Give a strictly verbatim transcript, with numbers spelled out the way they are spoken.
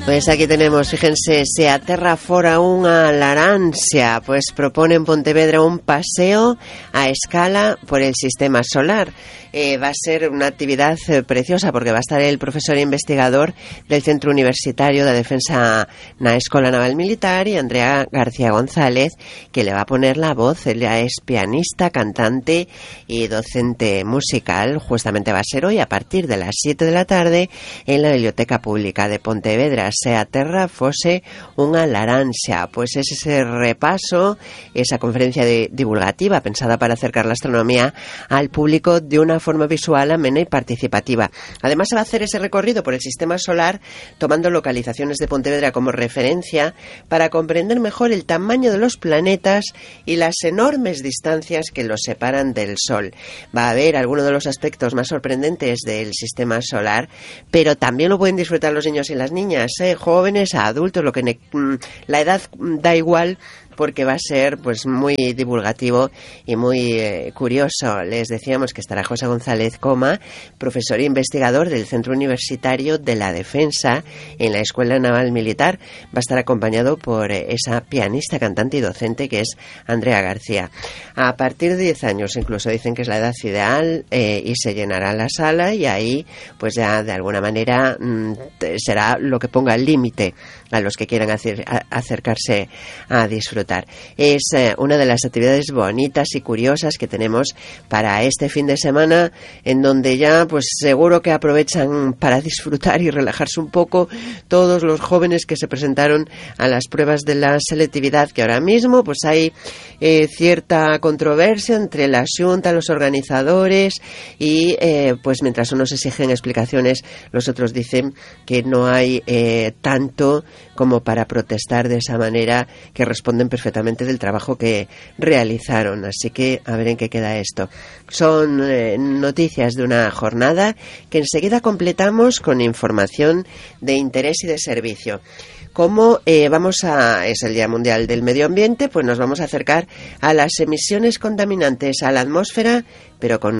Pues aquí tenemos, fíjense, se aterra fora unha laranxa, pues propone en Pontevedra un paseo a escala por el sistema solar. Eh, va a ser una actividad eh, preciosa porque va a estar el profesor e investigador del Centro Universitario de Defensa na Escola Naval Militar y Andrea García González, que le va a poner la voz. Ella es pianista, cantante y docente musical. Justamente va a ser hoy a partir de las siete de la tarde en la Biblioteca Pública de Pontevedra. Se aterra fose unha laranxa. Pues es ese repaso, esa conferencia de, divulgativa pensada para acercar la astronomía al público de una forma visual, amena y participativa. Además se va a hacer ese recorrido por el sistema solar tomando localizaciones de Pontevedra como referencia para comprender mejor el tamaño de los planetas y las enormes distancias que los separan del Sol. Va a haber algunos de los aspectos más sorprendentes del sistema solar, pero también lo pueden disfrutar los niños y las niñas, ¿eh? Jóvenes a adultos, lo que ne- la edad da igual, porque va a ser pues muy divulgativo y muy eh, curioso. Les decíamos que estará José González Coma, profesor e investigador del Centro Universitario de la Defensa en la Escuela Naval Militar. Va a estar acompañado por eh, esa pianista, cantante y docente que es Andrea García. A partir de diez años incluso dicen que es la edad ideal, eh, y se llenará la sala, y ahí pues ya de alguna manera mmm, será lo que ponga el límite a los que quieran hacer, a, acercarse a disfrutar. Es eh, una de las actividades bonitas y curiosas que tenemos para este fin de semana, en donde ya pues seguro que aprovechan para disfrutar y relajarse un poco todos los jóvenes que se presentaron a las pruebas de la selectividad, que ahora mismo pues hay eh, cierta controversia entre la Xunta, los organizadores, y eh, pues mientras unos exigen explicaciones, los otros dicen que no hay eh, tanto como para protestar de esa manera, que responden perfectamente del trabajo que realizaron. Así que a ver en qué queda esto. Son eh, noticias de una jornada que enseguida completamos con información de interés y de servicio. Como eh, vamos a es el Día Mundial del Medio Ambiente, pues nos vamos a acercar a las emisiones contaminantes a la atmósfera, pero con